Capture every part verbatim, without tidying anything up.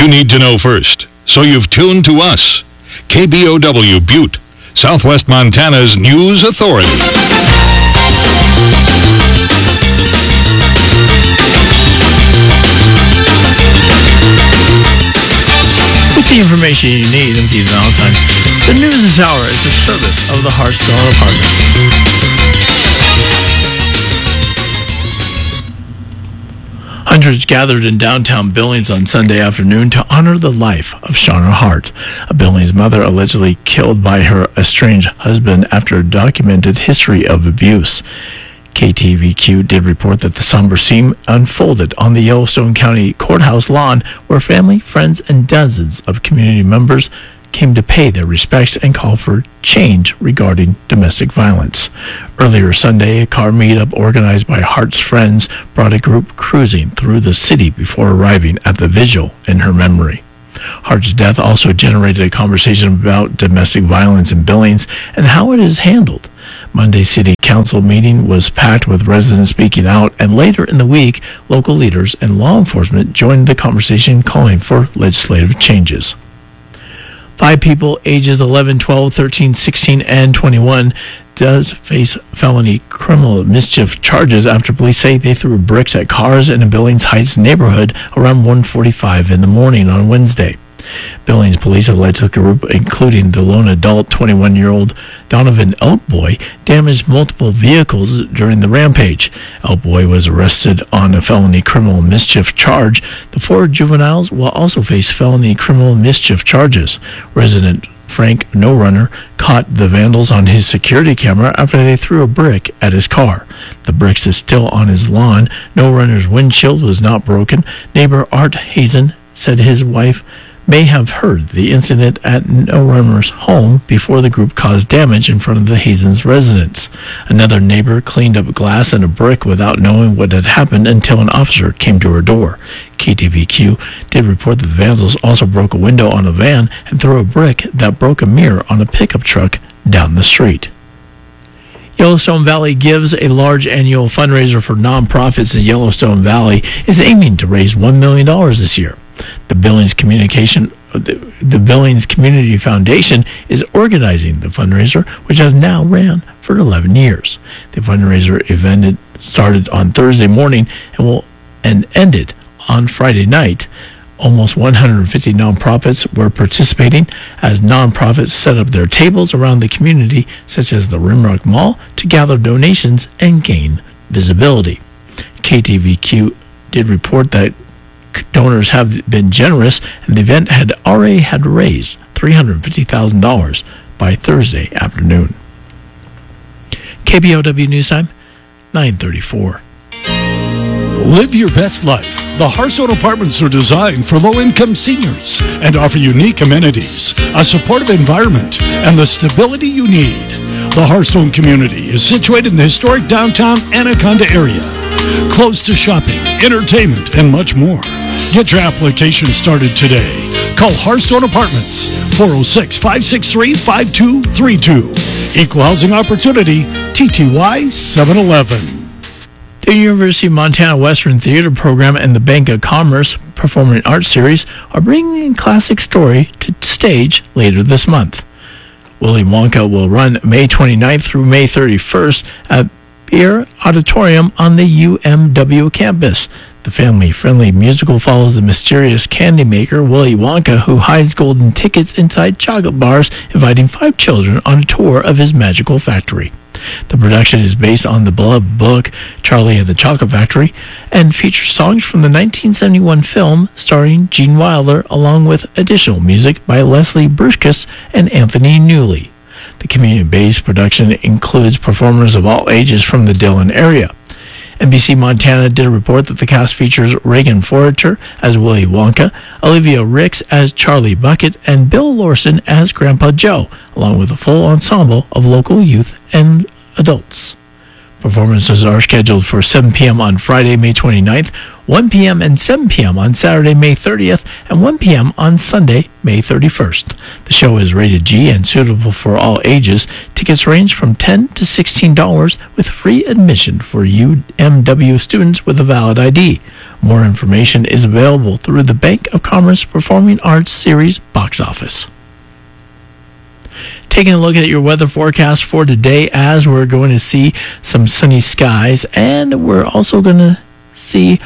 need to know first, so you've tuned to us. K B O W Butte, Southwest Montana's news authority. With the information you need, I'm Keith Valentine. The news this hour is a service of the Hearthstone Apartments. Hundreds gathered in downtown Billings on Sunday afternoon to honor the life of Shauna Hart, a Billings mother allegedly killed by her estranged husband after a documented history of abuse. K T V Q did report that the somber scene unfolded on the Yellowstone County Courthouse lawn, where family, friends, and dozens of community members came to pay their respects and call for change regarding domestic violence. Earlier Sunday, a car meetup organized by Hart's friends brought a group cruising through the city before arriving at the vigil in her memory. Hart's death also generated a conversation about domestic violence in Billings and how it is handled. Monday's city council meeting was packed with residents speaking out, and later in the week, local leaders and law enforcement joined the conversation calling for legislative changes. Five people ages eleven, twelve, thirteen, sixteen, and twenty-one does face felony criminal mischief charges after police say they threw bricks at cars in a Billings Heights neighborhood around one forty-five in the morning on Wednesday. Billings police alleged the group, including the lone adult twenty-one-year-old Donovan Elkboy, damaged multiple vehicles during the rampage. Elkboy was arrested on a felony criminal mischief charge. The four juveniles will also face felony criminal mischief charges. Resident Frank No Runner caught the vandals on his security camera after they threw a brick at his car. The bricks is still on his lawn. No Runner's windshield was not broken. Neighbor Art Hazen said his wife may have heard the incident at No Runner's home before the group caused damage in front of the Hazen's residence. Another neighbor cleaned up glass and a brick without knowing what had happened until an officer came to her door. K T V Q did report that the vandals also broke a window on a van and threw a brick that broke a mirror on a pickup truck down the street. Yellowstone Valley Gives, a large annual fundraiser for nonprofits in Yellowstone Valley, is aiming to raise one million dollars this year. The Billings Communication, the, the Billings Community Foundation is organizing the fundraiser, which has now ran for eleven years. The fundraiser event started on Thursday morning and will and ended on Friday night. Almost one hundred fifty nonprofits were participating as nonprofits set up their tables around the community, such as the Rimrock Mall, to gather donations and gain visibility. K T V Q did report that donors have been generous, and the event had already had raised three hundred fifty thousand dollars by Thursday afternoon. K B O W News Time, nine thirty-four. Live your best life. The Hearthstone Apartments are designed for low-income seniors and offer unique amenities, a supportive environment, and the stability you need. The Hearthstone community is situated in the historic downtown Anaconda area, close to shopping, entertainment, and much more. Get your application started today. Call Hearthstone Apartments, four oh six, five six three, five two three two. Equal Housing Opportunity, T T Y seven eleven. The University of Montana Western Theater Program and the Bank of Commerce Performing Arts Series are bringing Classic Story to stage later this month. Willy Wonka will run May twenty-ninth through May thirty-first at Beer Auditorium on the U M W campus. The family-friendly musical follows the mysterious candy maker Willy Wonka, who hides golden tickets inside chocolate bars, inviting five children on a tour of his magical factory. The production is based on the beloved book Charlie and the Chocolate Factory and features songs from the nineteen seventy-one film starring Gene Wilder, along with additional music by Leslie Burkus and Anthony Newley. The community-based production includes performers of all ages from the Dillon area. N B C Montana did report that the cast features Reagan Forager as Willy Wonka, Olivia Ricks as Charlie Bucket, and Bill Lorson as Grandpa Joe, along with a full ensemble of local youth and adults. Performances are scheduled for seven p.m. on Friday, May twenty-ninth, one p.m. and seven p.m. on Saturday, May thirtieth, and one p.m. on Sunday, May thirty-first. The show is rated G and suitable for all ages. Tickets range from ten dollars to sixteen dollars with free admission for U M W students with a valid I D. More information is available through the Bank of Commerce Performing Arts Series box office. Taking a look at your weather forecast for today, as we're going to see some sunny skies, and we're also going to see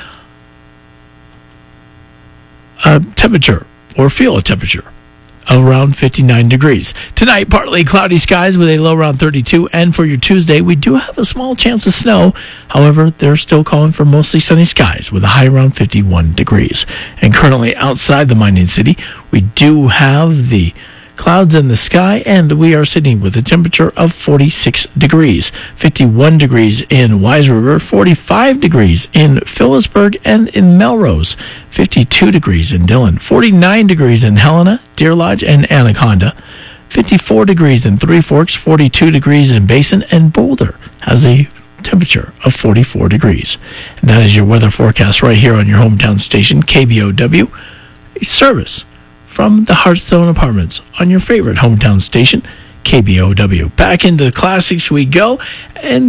a temperature, or feel a temperature, of around fifty-nine degrees. Tonight, partly cloudy skies with a low around thirty-two, and for your Tuesday, we do have a small chance of snow. However, they're still calling for mostly sunny skies with a high around fifty-one degrees. And currently outside the mining city, we do have the clouds in the sky, and we are sitting with a temperature of forty-six degrees, fifty-one degrees in Wise River, forty-five degrees in Phillipsburg and in Melrose, fifty-two degrees in Dillon, forty-nine degrees in Helena, Deer Lodge, and Anaconda, fifty-four degrees in Three Forks, forty-two degrees in Basin, and Boulder has a temperature of forty-four degrees. And that is your weather forecast right here on your hometown station, K B O W, a service from the Hearthstone Apartments on your favorite hometown station, K B O W. Back into the classics we go, and